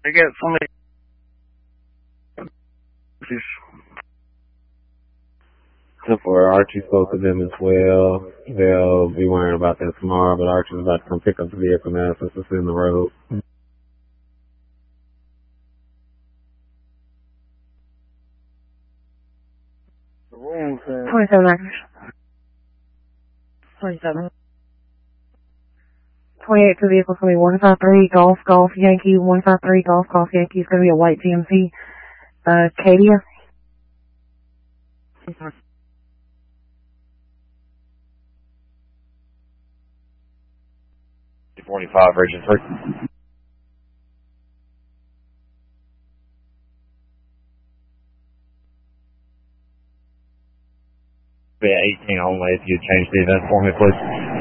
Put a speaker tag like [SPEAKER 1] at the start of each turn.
[SPEAKER 1] I got somebody.
[SPEAKER 2] So for Archie spoke to them as well. They'll be worrying about that tomorrow, but Archie's about to come pick up the vehicle now since it's in the road.
[SPEAKER 3] 27 actors. 27. 28 to the vehicle's going to be 153 Golf Golf Yankee, 153 Golf Golf Yankee. It's going to be a white GMC Cadia.
[SPEAKER 4] 45, Region 3. Be 18 only if you change the event for me, please.